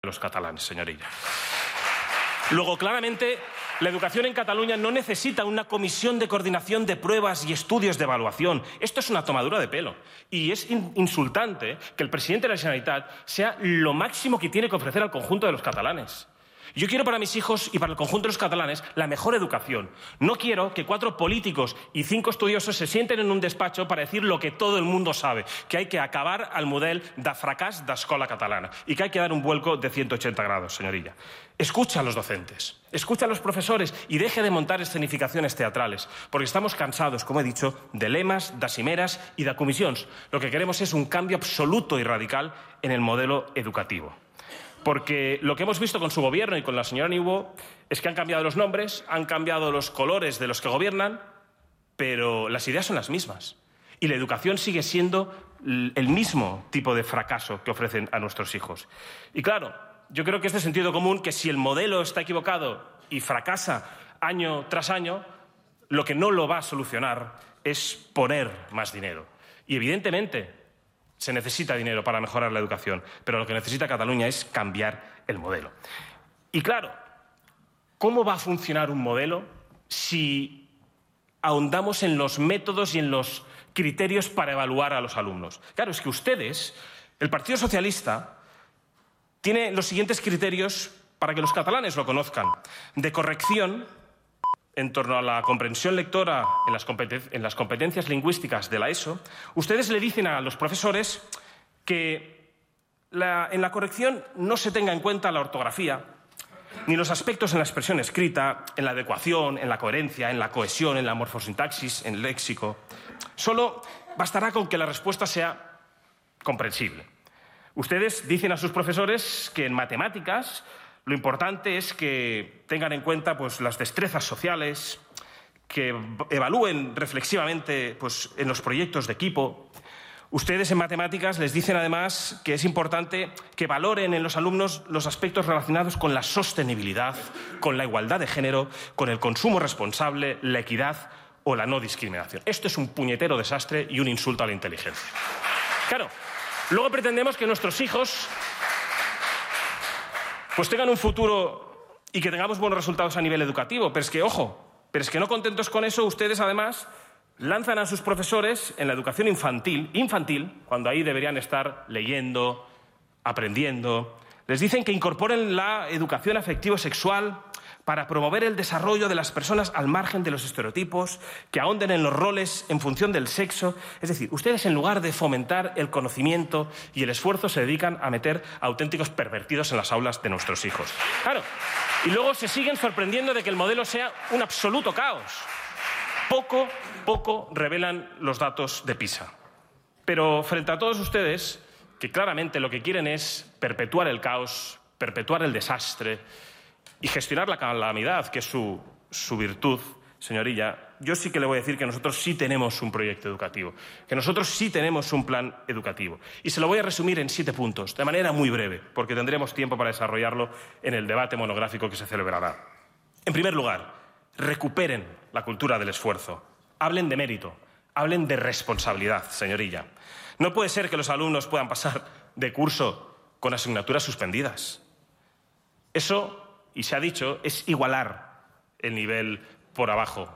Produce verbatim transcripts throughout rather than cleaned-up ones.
los catalanes, señorilla. Luego, claramente, la educación en Cataluña no necesita una comisión de coordinación de pruebas y estudios de evaluación. Esto es una tomadura de pelo. Y es in- insultante que el presidente de la Generalitat sea lo máximo que tiene que ofrecer al conjunto de los catalanes. Yo quiero para mis hijos y para el conjunto de los catalanes la mejor educación. No quiero que cuatro políticos y cinco estudiosos se sienten en un despacho para decir lo que todo el mundo sabe, que hay que acabar al model de fracàs d'escola catalana y que hay que dar un vuelco de ciento ochenta grados, señorilla. Escucha a los docentes, escucha a los profesores y deje de montar escenificaciones teatrales, porque estamos cansados, como he dicho, de lemas, de cimeras y de comisiones. Lo que queremos es un cambio absoluto y radical en el modelo educativo. Porque lo que hemos visto con su gobierno y con la señora Niubó es que han cambiado los nombres, han cambiado los colores de los que gobiernan, pero las ideas son las mismas. Y la educación sigue siendo el mismo tipo de fracaso que ofrecen a nuestros hijos. Y claro, yo creo que es de sentido común que si el modelo está equivocado y fracasa año tras año, lo que no lo va a solucionar es poner más dinero. Y evidentemente se necesita dinero para mejorar la educación, pero lo que necesita Cataluña es cambiar el modelo. Y claro, ¿cómo va a funcionar un modelo si ahondamos en los métodos y en los criterios para evaluar a los alumnos? Claro, es que ustedes, el Partido Socialista, tiene los siguientes criterios para que los catalanes lo conozcan: de corrección en torno a la comprensión lectora en las, competen- en las competencias lingüísticas de la ESO. Ustedes le dicen a los profesores que la, en la corrección no se tenga en cuenta la ortografía, ni los aspectos en la expresión escrita, en la adecuación, en la coherencia, en la cohesión, en la morfosintaxis, en el léxico. Solo bastará con que la respuesta sea comprensible. Ustedes dicen a sus profesores que en matemáticas lo importante es que tengan en cuenta pues, las destrezas sociales, que evalúen reflexivamente pues, en los proyectos de equipo. Ustedes en matemáticas les dicen además que es importante que valoren en los alumnos los aspectos relacionados con la sostenibilidad, con la igualdad de género, con el consumo responsable, la equidad o la no discriminación. Esto es un puñetero desastre y un insulto a la inteligencia. Claro, luego pretendemos que nuestros hijos pues tengan un futuro y que tengamos buenos resultados a nivel educativo. Pero es que, ojo, pero es que no contentos con eso, ustedes además lanzan a sus profesores en la educación infantil, infantil, cuando ahí deberían estar leyendo, aprendiendo. Les dicen que incorporen la educación afectivo-sexual para promover el desarrollo de las personas al margen de los estereotipos, que ahonden en los roles en función del sexo. Es decir, ustedes en lugar de fomentar el conocimiento y el esfuerzo se dedican a meter auténticos pervertidos en las aulas de nuestros hijos. Claro. Y luego se siguen sorprendiendo de que el modelo sea un absoluto caos. Poco, poco revelan los datos de PISA. Pero frente a todos ustedes, que claramente lo que quieren es perpetuar el caos, perpetuar el desastre y gestionar la calamidad, que es su, su virtud, señorilla, yo sí que le voy a decir que nosotros sí tenemos un proyecto educativo, que nosotros sí tenemos un plan educativo. Y se lo voy a resumir en siete puntos, de manera muy breve, porque tendremos tiempo para desarrollarlo en el debate monográfico que se celebrará. En primer lugar, recuperen la cultura del esfuerzo. Hablen de mérito, hablen de responsabilidad, señorilla. No puede ser que los alumnos puedan pasar de curso con asignaturas suspendidas. Eso, y se ha dicho, es igualar el nivel por abajo.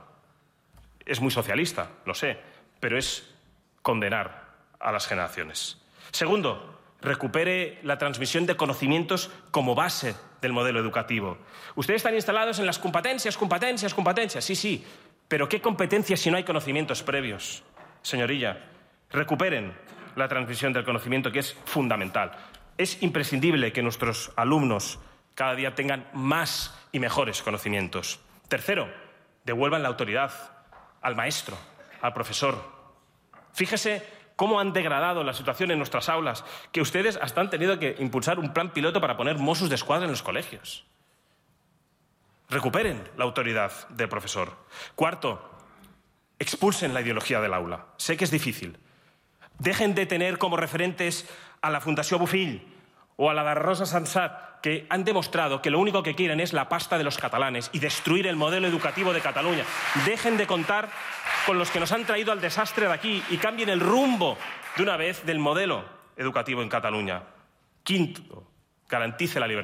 Es muy socialista, lo sé, pero es condenar a las generaciones. Segundo, recupere la transmisión de conocimientos como base del modelo educativo. Ustedes están instalados en las competencias, competencias, competencias. Sí, sí, pero ¿qué competencias si no hay conocimientos previos? Señorilla, recuperen la transmisión del conocimiento, que es fundamental. Es imprescindible que nuestros alumnos cada día tengan más y mejores conocimientos. Tercero, devuelvan la autoridad al maestro, al profesor. Fíjese cómo han degradado la situación en nuestras aulas, que ustedes hasta han tenido que impulsar un plan piloto para poner Mossos d'Esquadra en los colegios. Recuperen la autoridad del profesor. Cuarto, expulsen la ideología del aula. Sé que es difícil. Dejen de tener como referentes a la Fundació Bofill o a la de Rosa Sensat, que han demostrado que lo único que quieren es la pasta de los catalanes y destruir el modelo educativo de Cataluña. Dejen de contar con los que nos han traído al desastre de aquí y cambien el rumbo de una vez del modelo educativo en Cataluña. Quinto, garantice la libertad.